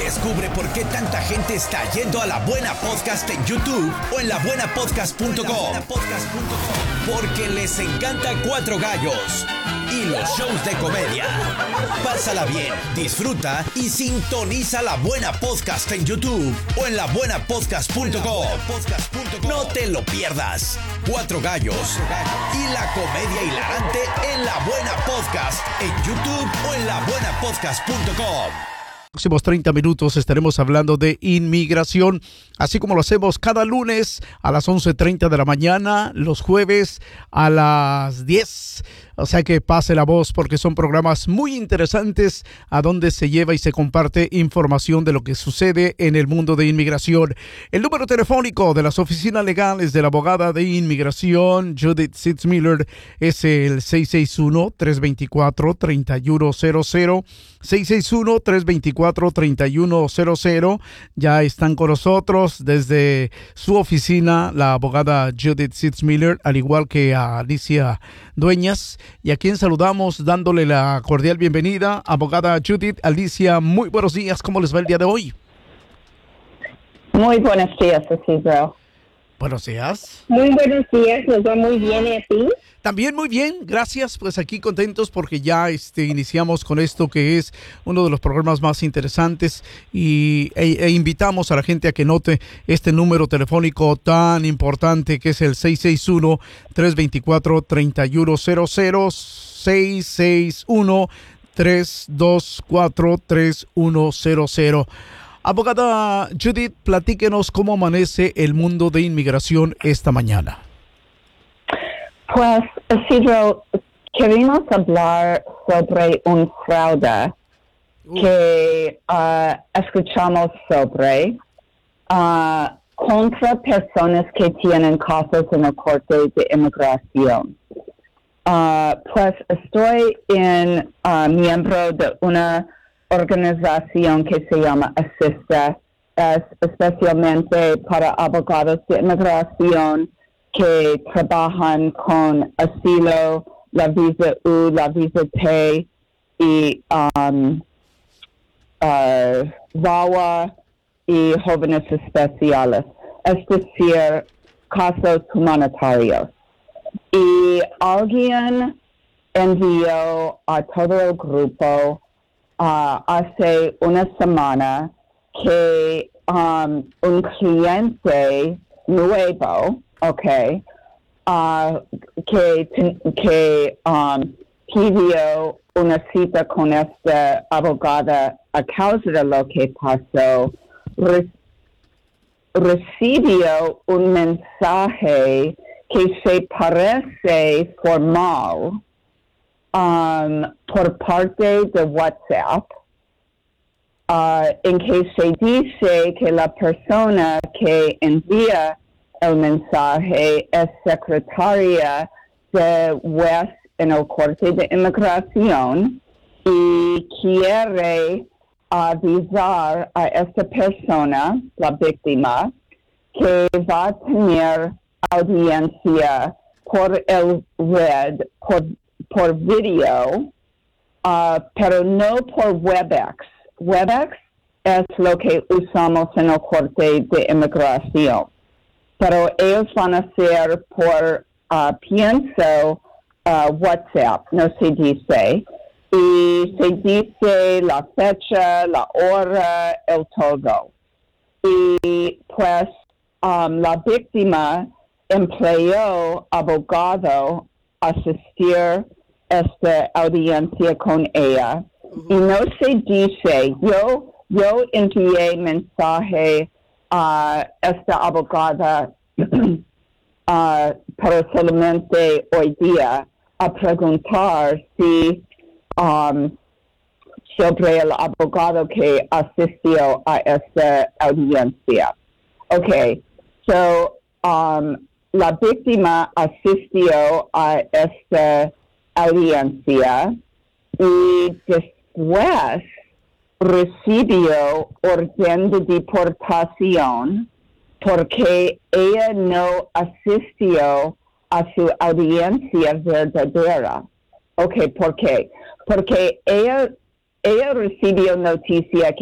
Descubre por qué tanta gente está yendo a La Buena Podcast en YouTube o en labuenapodcast.com. Porque les encanta Cuatro Gallos y los shows de comedia. Pásala bien, disfruta y sintoniza La Buena Podcast en YouTube o en labuenapodcast.com. No te lo pierdas. Cuatro Gallos y la comedia hilarante en La Buena Podcast en YouTube o en labuenapodcast.com. Próximos 30 minutos estaremos hablando de inmigración, así como lo hacemos cada lunes a las 11:30 de la mañana, los jueves a las 10. O sea que pase la voz porque son programas muy interesantes a donde se lleva y se comparte información de lo que sucede en el mundo de inmigración. El número telefónico de las oficinas legales de la abogada de inmigración Judith Sitzmiller es el 661-324-3100. 661-324-3100. Ya están con nosotros desde su oficina la abogada Judith Sitzmiller, al igual que a Alicia Dueñas, y a quien saludamos dándole la cordial bienvenida. Abogada Judith, Alicia, muy buenos días. ¿Cómo les va el día de hoy? Muy buenos días, Isidro. Buenos días. Muy buenos días, nos va muy bien, ¿y a ti? También muy bien, gracias. Pues aquí contentos porque ya iniciamos con esto que es uno de los programas más interesantes e invitamos a la gente a que note este número telefónico tan importante que es el 661-324-3100, 661-324-3100. Abogada Judith, platíquenos cómo amanece el mundo de inmigración esta mañana. Pues, Isidro, queremos hablar sobre un fraude que escuchamos sobre contra personas que tienen casos en la Corte de Inmigración. Pues estoy miembro de una organización que se llama ASISTA, es especialmente para abogados de inmigración que trabajan con asilo, la visa U, la visa T y VAWA y jóvenes especiales, es decir, casos humanitarios. Y alguien envió a todo el grupo hace una semana que un cliente nuevo, que pidió una cita con esta abogada a causa de lo que pasó, recibió un mensaje que se parece formal por parte de WhatsApp, en que se dice que la persona que envía el mensaje es secretaria de juez en el Corte de Inmigración y quiere avisar a esta persona, la víctima, que va a tener audiencia por el red, por video, pero no por WebEx. WebEx es lo que usamos en el Corte de Inmigración, pero ellos van a hacer por, pienso, WhatsApp, no se dice, y se dice la fecha, la hora, el todo. Y pues la víctima empleó abogado a asistir a esta audiencia con ella. Y no se dice, yo envié mensaje a esta abogada pero solamente hoy día a preguntar si sobre el abogado que asistió a esta audiencia. La víctima asistió a esta audiencia y después recibió orden de deportación porque ella no asistió a su audiencia verdadera. ¿Por qué? Porque ella recibió noticia